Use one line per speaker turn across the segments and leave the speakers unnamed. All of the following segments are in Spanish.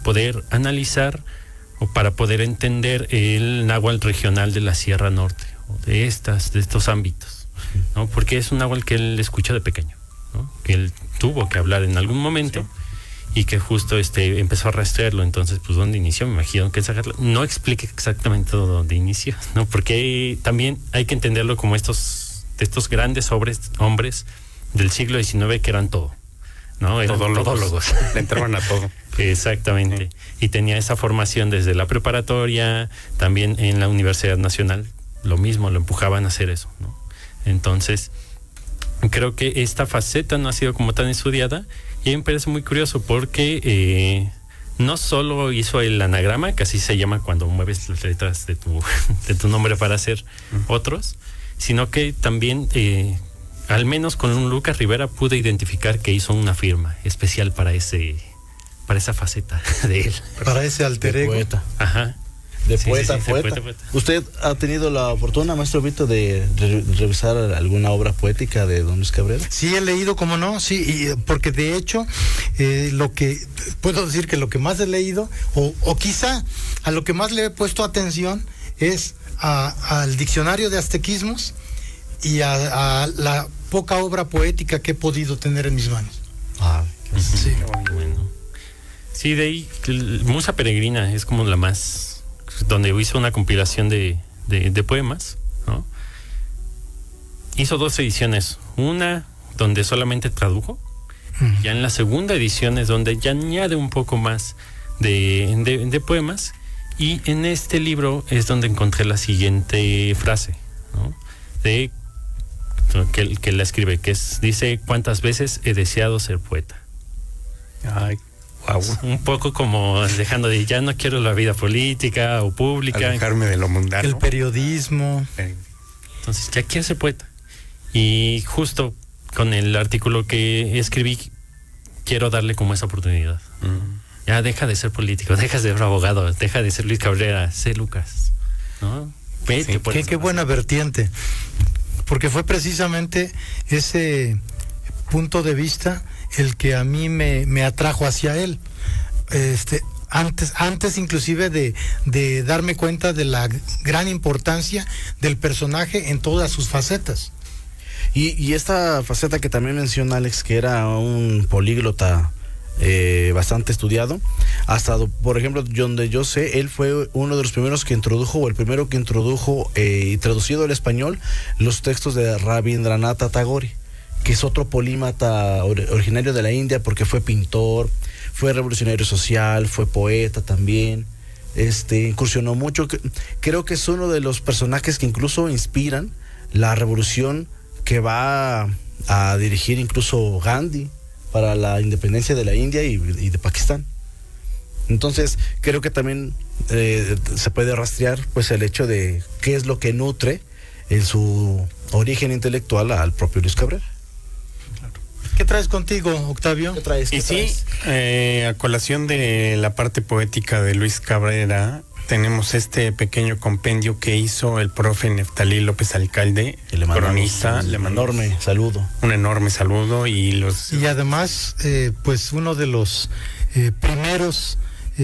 poder analizar o para poder entender el náhuatl regional de la Sierra Norte, o de estos ámbitos, ¿no? Porque es un náhuatl que él escuchó de pequeño, ¿no? Que él tuvo que hablar en algún momento. Sí. Y que justo empezó a rastrearlo. Entonces, pues, ¿dónde inició? Me imagino que no explique exactamente dónde inició, ¿no? Porque también hay que entenderlo como estos grandes hombres del siglo XIX que eran todo, ¿no? Eran todólogos.
Le entraban a todo.
Exactamente. Sí. Y tenía esa formación desde la preparatoria, también en la Universidad Nacional, lo mismo, lo empujaban a hacer eso, ¿no? Entonces, creo que esta faceta no ha sido como tan estudiada. Y me parece muy curioso porque no solo hizo el anagrama, que así se llama cuando mueves las letras de tu nombre para hacer otros, sino que también, al menos con un Lucas Rivera, pude identificar que hizo una firma especial para esa faceta de él.
Para ese alter ego.
Poeta.
Ajá.
De poeta. ¿Usted ha tenido la fortuna, maestro Vito, de revisar alguna obra poética de don Luis Cabrera?
Sí, he leído, ¿cómo no? Sí, porque de hecho, lo que puedo decir que lo que más he leído, o quizá a lo que más le he puesto atención, es al diccionario de aztequismos y a la poca obra poética que he podido tener en mis manos.
Sí. Bueno. Sí, de ahí, Musa Peregrina es como la más, donde hizo una compilación de poemas, ¿no? Hizo 2 ediciones, una donde solamente tradujo, ya en la segunda edición es donde ya añade un poco más de poemas, y en este libro es donde encontré la siguiente frase, ¿no? Que la escribe, dice: ¿cuántas veces he deseado ser poeta?
Ay, wow.
Un poco como dejando de, ya no quiero la vida política o pública,
alejarme de lo mundano,
el periodismo.
Entonces ya quiero ser poeta. Y justo con el artículo que escribí, quiero darle como esa oportunidad. Ya deja de ser político, deja de ser abogado, deja de ser Luis Cabrera, sé Lucas, ¿no?
Sí, qué buena vertiente, porque fue precisamente ese punto de vista el que a mí me atrajo hacia él. Antes inclusive de darme cuenta de la gran importancia del personaje en todas sus facetas.
Y esta faceta que también menciona Alex, que era un políglota bastante estudiado, hasta, por ejemplo, donde yo sé, él fue uno de los primeros que introdujo, o el primero que introdujo y traducido al español, los textos de Rabindranath Tagore, que es otro polímata originario de la India, porque fue pintor, fue revolucionario social, fue poeta también, incursionó mucho. Creo que es uno de los personajes que incluso inspiran la revolución que va a dirigir incluso Gandhi para la independencia de la India y de Pakistán. Entonces, creo que también se puede rastrear pues el hecho de qué es lo que nutre en su origen intelectual al propio Luis Cabrera.
¿Qué traes contigo, Octavio?
¿Qué traes?
Sí, a colación de la parte poética de Luis Cabrera, tenemos este pequeño compendio que hizo el profe Neftalí López Alcalde, cronista. Le mandó un enorme saludo y
además, pues uno de los primeros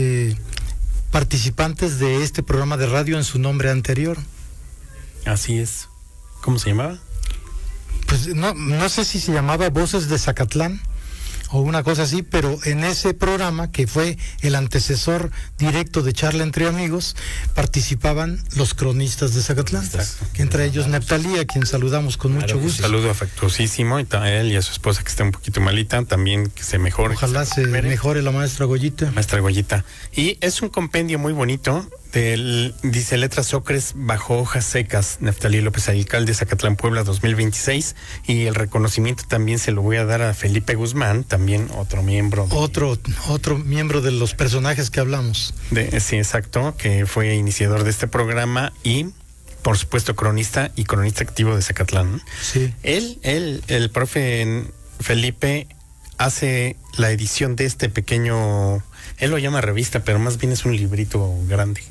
participantes de este programa de radio en su nombre anterior.
Así es. ¿Cómo se llamaba?
Pues no sé si se llamaba Voces de Zacatlán o una cosa así, pero en ese programa, que fue el antecesor directo de Charla Entre Amigos, participaban los cronistas de Zacatlán, que entre ellos Neftalí, a quien saludamos con mucho gusto.
Un saludo afectuosísimo a él y a su esposa, que está un poquito malita, también que se mejore.
Ojalá se mejore la maestra Goyita.
Y es un compendio muy bonito. Dice letras ocres bajo hojas secas, Neftalí López Alcalde, Zacatlán, Puebla, 2026, y el reconocimiento también se lo voy a dar a Felipe Guzmán, también otro miembro
otro miembro de los personajes que hablamos.
Sí, exacto, que fue iniciador de este programa y por supuesto cronista activo de Zacatlán.
Sí.
El profe Felipe hace la edición de este pequeño, él lo llama revista, pero más bien es un librito grande.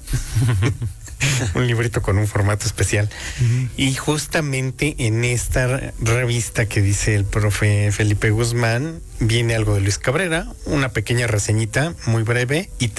Un librito con un formato especial. Y justamente en esta revista que dice el profe Felipe Guzmán, viene algo de Luis Cabrera, una pequeña reseñita muy breve y